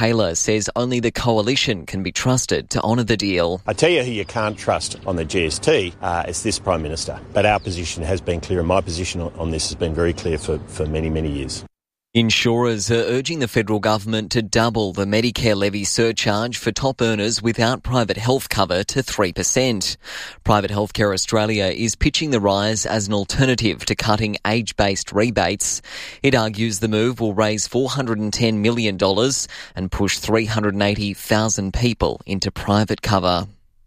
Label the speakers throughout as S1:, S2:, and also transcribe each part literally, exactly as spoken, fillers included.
S1: Taylor says only the coalition can be trusted to honour the deal.
S2: I tell you who you can't trust on the G S T, uh, it's this Prime Minister. But our position has been clear, and my position on this has been very clear for, for many, many years.
S1: Insurers are urging the federal government to double the Medicare levy surcharge for top earners without private health cover to three percent. Private Healthcare Australia is pitching the rise as an alternative to cutting age-based rebates. It argues the move will raise four hundred ten million dollars and push three hundred eighty thousand people into private cover.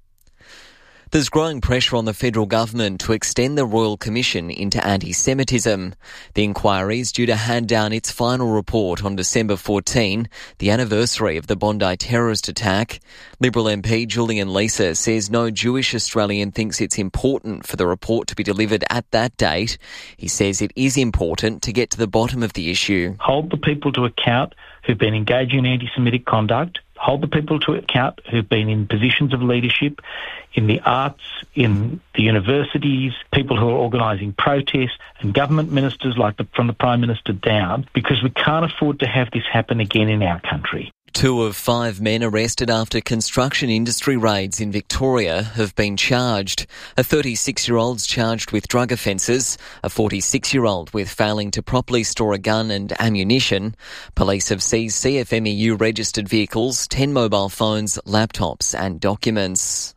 S1: There's growing pressure on the federal government to extend the Royal Commission into anti-Semitism. The inquiry is due to hand down its final report on December fourteenth, the anniversary of the Bondi terrorist attack. Liberal M P Julian Leeser says no Jewish Australian thinks it's important for the report to be delivered at that date. He says it is important to get to the bottom of the issue.
S3: Hold the people to account who've been engaging in anti-Semitic conduct. Hold the people to account who've been in positions of leadership in the arts, in the universities, people who are organising protests, and government ministers like the, from the Prime Minister down, because we can't afford to have this happen again in our country.
S1: Two of five men arrested after construction industry raids in Victoria have been charged. A thirty-six-year-old's charged with drug offences, a forty-six-year-old with failing to properly store a gun and ammunition. Police have seized C F M E U-registered vehicles, ten mobile phones, laptops and documents.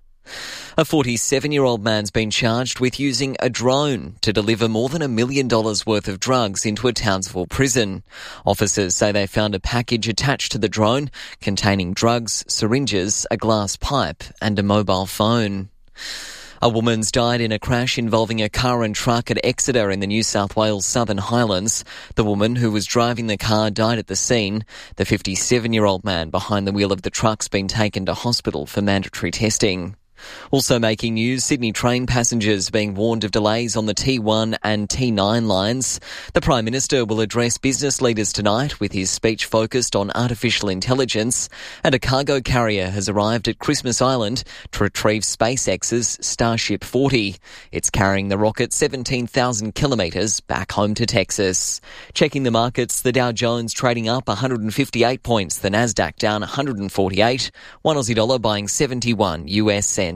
S1: A forty-seven-year-old man's been charged with using a drone to deliver more than a million dollars worth of drugs into a Townsville prison. Officers say they found a package attached to the drone containing drugs, syringes, a glass pipe and a mobile phone. A woman's died in a crash involving a car and truck at Exeter in the New South Wales Southern Highlands. The woman who was driving the car died at the scene. The fifty-seven-year-old man behind the wheel of the truck's been taken to hospital for mandatory testing. Also making news, Sydney train passengers being warned of delays on the T one and T nine lines. The Prime Minister will address business leaders tonight with his speech focused on artificial intelligence, and a cargo carrier has arrived at Christmas Island to retrieve SpaceX's Starship forty. It's carrying the rocket seventeen thousand kilometres back home to Texas. Checking the markets, the Dow Jones trading up one hundred fifty-eight points, the Nasdaq down one hundred forty-eight, one Aussie dollar buying seventy-one U S cents.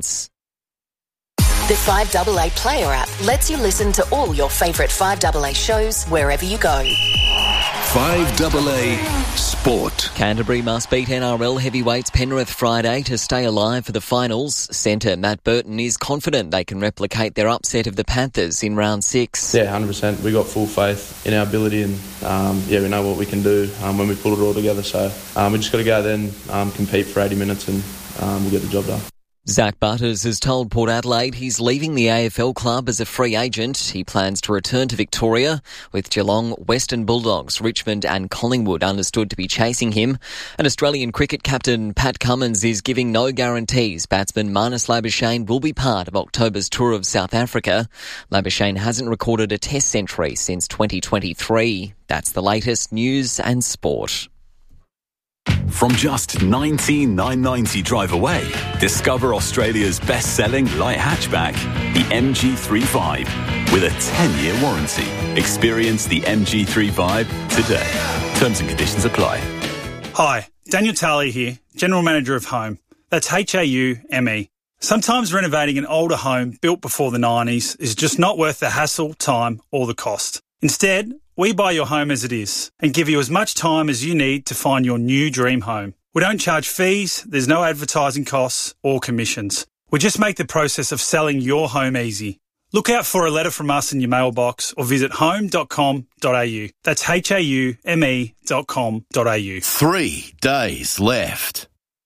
S4: The five A A Player app lets you listen to all your favourite five A A shows wherever you go.
S5: five A A Sport.
S1: Canterbury must beat N R L heavyweights Penrith Friday to stay alive for the finals. Centre Matt Burton is confident they can replicate their upset of the Panthers in round six.
S6: Yeah, one hundred percent. We got full faith in our ability, and um, yeah, we know what we can do um, when we pull it all together. So um, we just got to go there and um, compete for eighty minutes, and um, we'll get the job done.
S1: Zach Butters has told Port Adelaide he's leaving the A F L club as a free agent. He plans to return to Victoria, with Geelong, Western Bulldogs, Richmond and Collingwood understood to be chasing him. And Australian cricket captain Pat Cummins is giving no guarantees batsman Marnus Labuschagne will be part of October's tour of South Africa. Labuschagne hasn't recorded a test century since twenty twenty-three. That's the latest news and sport.
S5: From just nineteen thousand nine hundred ninety drive away, discover Australia's best-selling light hatchback, the M G thirty-five, with a ten-year warranty. Experience the M G thirty-five today. Terms and conditions apply.
S7: Hi, Daniel Talley here, General Manager of Home. That's H A U M E. Sometimes renovating an older home built before the nineties is just not worth the hassle, time or the cost. Instead, we buy your home as it is and give you as much time as you need to find your new dream home. We don't charge fees, there's no advertising costs or commissions. We just make the process of selling your home easy. Look out for a letter from us in your mailbox or visit home dot com dot a u. That's H A U M E dot com dot a u.
S8: Three days left.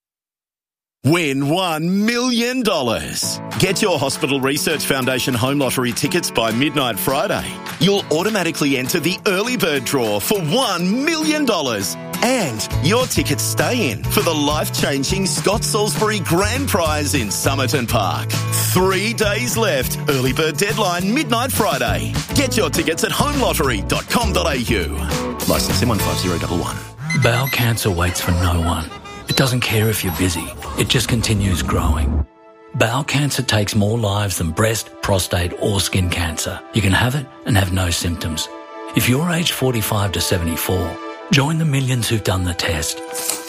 S8: Win one million dollars. Get your Hospital Research Foundation Home Lottery tickets by midnight Friday. You'll automatically enter the early bird draw for one million dollars. And your tickets stay in for the life-changing Scott Salisbury Grand Prize in Somerton Park. Three days left. Early bird deadline midnight Friday. Get your tickets at home lottery dot com dot a u. Licence M one five zero one one.
S9: Bowel cancer waits for no one. It doesn't care if you're busy. It just continues growing. Bowel cancer takes more lives than breast, prostate or skin cancer. You can have it and have no symptoms. If you're aged forty-five to seventy-four, join the millions who've done the test.